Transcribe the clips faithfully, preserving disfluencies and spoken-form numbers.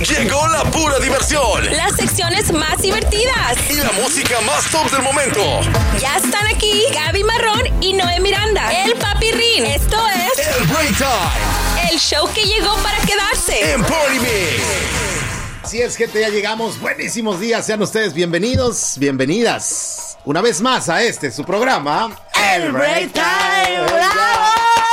Llegó la pura diversión. Las secciones más divertidas. Y la música más top del momento. Ya están aquí Gaby Marrón y Noé Miranda. El Papi Rin. Esto es... El Break Time. El show que llegó para quedarse. En Party Mix. Así es, gente, ya llegamos. Buenísimos días. Sean ustedes bienvenidos, bienvenidas. Una vez más a este, su programa... El Break Time. ¡Bravo!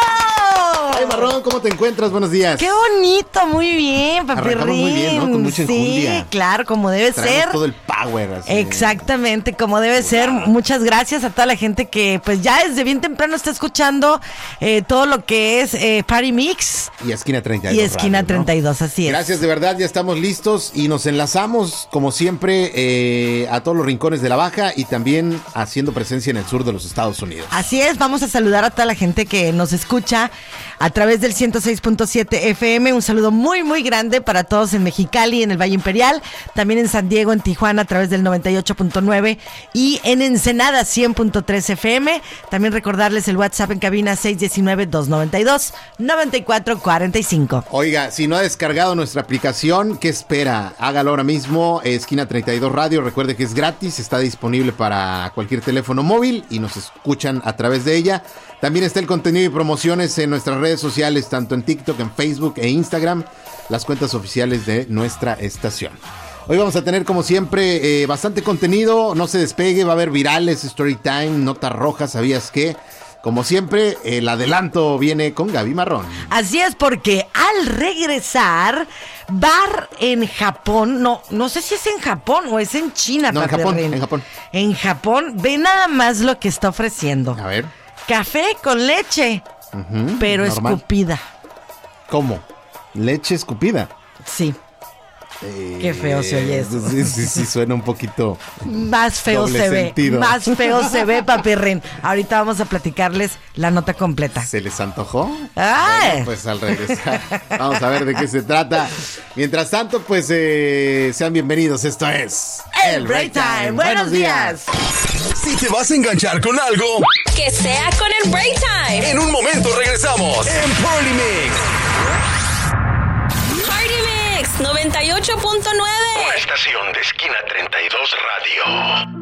Ay, Marrón, ¿cómo te encuentras? Buenos días. Qué bonito, muy bien, Papi Rin. Arrancamos muy bien, ¿no? Con mucha enjundia. Sí, claro, como debe Traemos ser. todo el power. Así. Exactamente, como debe ser. Muchas gracias a toda la gente que pues ya desde bien temprano está escuchando eh, todo lo que es eh, Party Mix. Y Esquina treinta y dos. Y Esquina Radio, treinta y dos, ¿no? así es. Gracias, de verdad, ya estamos listos y nos enlazamos, como siempre, eh, a todos los rincones de la Baja y también haciendo presencia en el sur de los Estados Unidos. Así es, vamos a saludar a toda la gente que nos escucha a través del ciento seis punto siete F M. Un saludo muy, muy grande para todos en Mexicali, en el Valle Imperial, también en San Diego, en Tijuana, a través del noventa y ocho punto nueve y en Ensenada, cien punto tres F M. También recordarles el WhatsApp en cabina seis uno nueve, dos nueve dos, nueve cuatro cuatro cinco. Oiga, si no ha descargado nuestra aplicación, ¿qué espera? Hágalo ahora mismo, Esquina treinta y dos Radio. Recuerde que es gratis, está disponible para cualquier teléfono móvil y nos escuchan a través de ella. También está el contenido y promociones en nuestras redes sociales, tanto en TikTok, en Facebook e Instagram, las cuentas oficiales de nuestra estación. Hoy vamos a tener, como siempre, eh, bastante contenido. No se despegue, va a haber virales, story time, notas rojas, ¿sabías qué? Como siempre, el adelanto viene con Gaby Marrón. Así es, porque al regresar, bar en Japón, no, no sé si es en Japón o es en China. No, en Papi Japón, Rin. en Japón. En Japón, ve nada más lo que está ofreciendo. A ver. Café con leche, Uh-huh, pero normal. escupida. ¿Cómo? ¿Leche escupida? Sí. Eh, Qué feo se oye eso. Sí, sí, sí, suena un poquito... Más feo Doble se ve, sentido. más feo se ve, Papi Rin. Ahorita vamos a platicarles la nota completa. ¿Se les antojó? ¡Ay! Bueno, pues al regresar vamos a ver de qué se trata. Mientras tanto, pues eh, sean bienvenidos. Esto es... El Break Time. Buenos días. Si te vas a enganchar con algo, Que sea con el Break Time. en un momento regresamos en Party Mix. Party Mix noventa y ocho punto nueve. Estación de Esquina treinta y dos Radio.